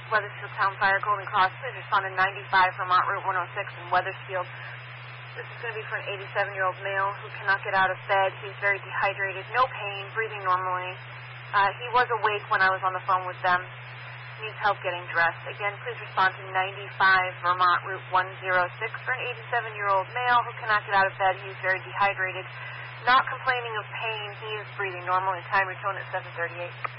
Weathersfield Town Fire, Golden Cross. Please respond to 95 Vermont Route 106 in Weathersfield. This is going to be for an 87-year-old male who cannot get out of bed. He's very dehydrated, no pain, breathing normally. He was awake when I was on the phone with them. Needs help getting dressed. Again, please respond to 95 Vermont Route 106 for an 87-year-old male who cannot get out of bed. He's very dehydrated, not complaining of pain. He is breathing normally. Time your tone at 7:38.